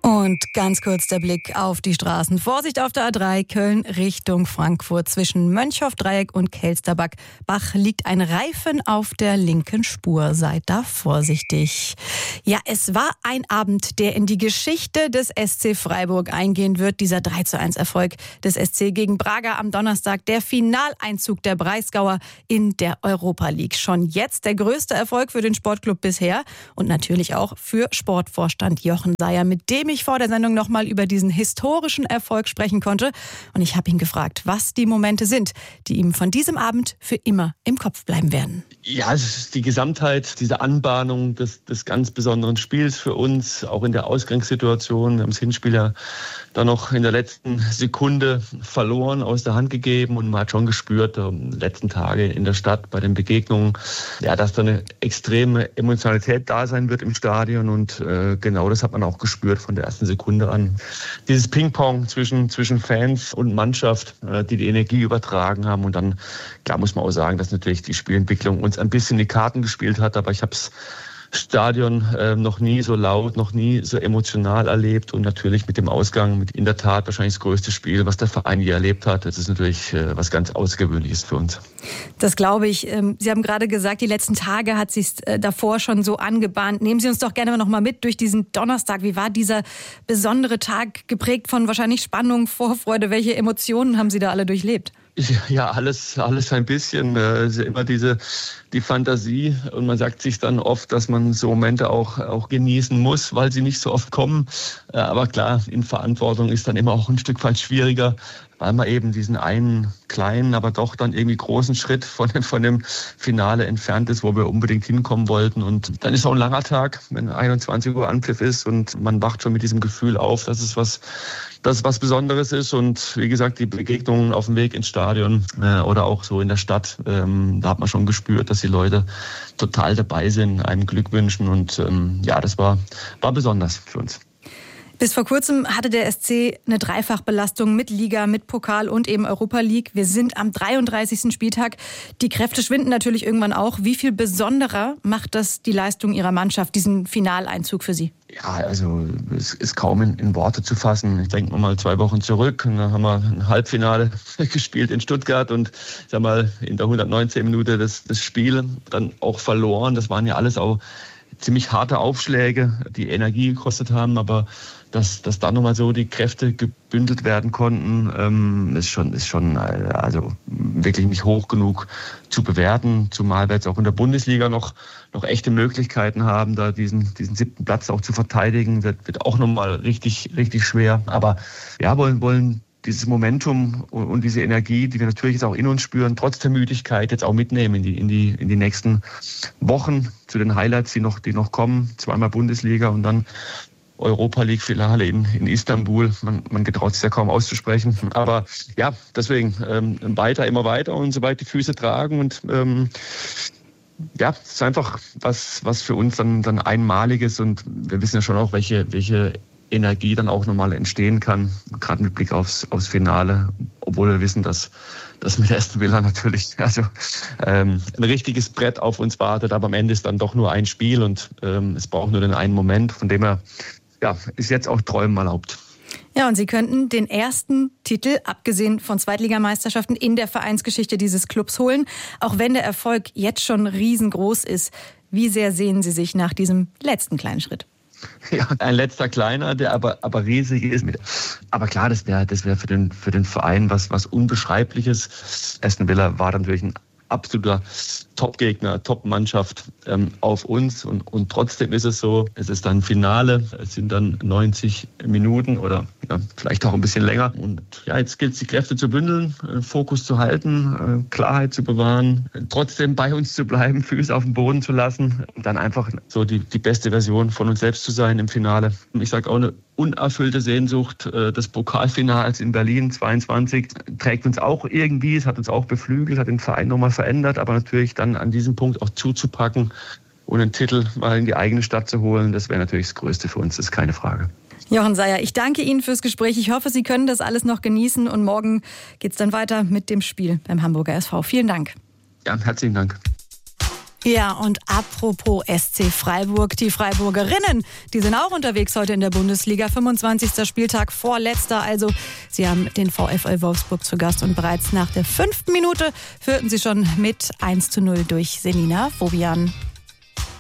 Und ganz kurz der Blick auf die Straßen. Vorsicht auf der A3 Köln Richtung Frankfurt. Zwischen Mönchhoff-Dreieck und Kelsterbach liegt ein Reifen auf der linken Spur. Seid da vorsichtig. Ja, es war ein Abend, der in die Geschichte des SC Freiburg eingehen wird. Dieser 3:1 Erfolg des SC gegen Braga am Donnerstag. Der Finaleinzug der Breisgauer in der Europa League. Schon jetzt der größte Erfolg für den Sportclub bisher. Und natürlich auch für Sportvorstand Jochen Seier, mit dem ich vor der Sendung nochmal über diesen historischen Erfolg sprechen konnte. Und ich habe ihn gefragt, was die Momente sind, die ihm von diesem Abend für immer im Kopf bleiben werden. Ja, es ist die Gesamtheit, diese Anbahnung des ganz besonderen Spiels für uns, auch in der Ausgangssituation. Wir haben das Hinspiel ja dann noch in der letzten Sekunde verloren, aus der Hand gegeben. Und man hat schon gespürt, die letzten Tage in der Stadt bei den Begegnungen, ja, dass da eine extreme Emotionalität da sein wird im Stadion. Und genau das hat man auch gespürt von der ersten Sekunde an. Dieses Ping-Pong zwischen Fans und Mannschaft, die Energie übertragen haben. Und dann, klar muss man auch sagen, dass natürlich die Spielentwicklung uns ein bisschen die Karten gespielt hat. Aber ich habe das Stadion noch nie so laut, noch nie so emotional erlebt. Und natürlich mit dem Ausgang, mit in der Tat wahrscheinlich das größte Spiel, was der Verein je erlebt hat. Das ist natürlich was ganz Außergewöhnliches für uns. Das glaube ich. Sie haben gerade gesagt, die letzten Tage hat sich davor schon so angebahnt. Nehmen Sie uns doch gerne noch mal mit durch diesen Donnerstag. Wie war dieser besondere Tag, geprägt von wahrscheinlich Spannung, Vorfreude? Welche Emotionen haben Sie da alle durchlebt? Ja, alles ein bisschen. Immer die Fantasie. Und man sagt sich dann oft, dass man so Momente auch genießen muss, weil sie nicht so oft kommen. Aber klar, in Verantwortung ist dann immer auch ein Stück weit schwieriger, weil man eben diesen einen kleinen, aber doch dann irgendwie großen Schritt von dem Finale entfernt ist, wo wir unbedingt hinkommen wollten. Und dann ist auch ein langer Tag, wenn 21 Uhr Anpfiff ist und man wacht schon mit diesem Gefühl auf, dass es was Besonderes ist. Und wie gesagt, die Begegnungen auf dem Weg ins Stadion oder auch so in der Stadt, da hat man schon gespürt, dass die Leute total dabei sind, einem Glück wünschen. Und ja, das war besonders für uns. Bis vor kurzem hatte der SC eine Dreifachbelastung mit Liga, mit Pokal und eben Europa League. Wir sind am 33. Spieltag. Die Kräfte schwinden natürlich irgendwann auch. Wie viel besonderer macht das die Leistung Ihrer Mannschaft, diesen Finaleinzug für Sie? Ja, also es ist kaum in Worte zu fassen. Ich denke mal 2 Wochen zurück und dann haben wir ein Halbfinale gespielt in Stuttgart und ich sag mal in der 119. Minute das Spiel dann auch verloren. Das waren ja alles auch ziemlich harte Aufschläge, die Energie gekostet haben, aber dass dann nochmal so die Kräfte gebündelt werden konnten, ist schon also wirklich nicht hoch genug zu bewerten, zumal wir jetzt auch in der Bundesliga noch echte Möglichkeiten haben, da diesen 7. Platz auch zu verteidigen, wird auch nochmal richtig, richtig schwer, aber ja, wollen dieses Momentum und diese Energie, die wir natürlich jetzt auch in uns spüren, trotz der Müdigkeit jetzt auch mitnehmen in die nächsten Wochen zu den Highlights, die noch kommen. 2-mal Bundesliga und dann Europa League Finale in Istanbul. Man getraut sich ja kaum auszusprechen. Aber ja, deswegen immer weiter und soweit die Füße tragen und ja, es ist einfach was für uns dann Einmaliges und wir wissen ja schon auch, welche Energie dann auch nochmal entstehen kann, gerade mit Blick aufs Finale, obwohl wir wissen, dass mit Aston Villa natürlich ein richtiges Brett auf uns wartet, aber am Ende ist dann doch nur ein Spiel und es braucht nur den einen Moment, von dem her ist jetzt auch Träumen erlaubt. Ja, und Sie könnten den ersten Titel, abgesehen von Zweitligameisterschaften, in der Vereinsgeschichte dieses Clubs holen, auch wenn der Erfolg jetzt schon riesengroß ist. Wie sehr sehen Sie sich nach diesem letzten kleinen Schritt? Ja, ein letzter kleiner, der aber riesig ist. Aber klar, das wäre für den Verein was Unbeschreibliches. Aston Villa war dann natürlich ein absoluter Top-Gegner, Top-Mannschaft auf uns und trotzdem ist es so, es ist dann Finale, es sind dann 90 Minuten oder vielleicht auch ein bisschen länger und ja, jetzt gilt es, die Kräfte zu bündeln, Fokus zu halten, Klarheit zu bewahren, trotzdem bei uns zu bleiben, Füße auf dem Boden zu lassen und dann einfach so die beste Version von uns selbst zu sein im Finale. Ich sage auch, eine unerfüllte Sehnsucht des Pokalfinals in Berlin 22 trägt uns auch irgendwie, es hat uns auch beflügelt, hat den Verein nochmal verändert, aber natürlich dann an diesem Punkt auch zuzupacken und einen Titel mal in die eigene Stadt zu holen, das wäre natürlich das Größte für uns, das ist keine Frage. Jochen Seier, ich danke Ihnen fürs Gespräch. Ich hoffe, Sie können das alles noch genießen und morgen geht's dann weiter mit dem Spiel beim Hamburger SV. Vielen Dank. Ja, herzlichen Dank. Ja, und apropos SC Freiburg, die Freiburgerinnen, die sind auch unterwegs heute in der Bundesliga. 25. Spieltag, vorletzter also. Sie haben den VfL Wolfsburg zu Gast und bereits nach der 5. Minute führten sie schon mit 1:0 durch Selina Fobian.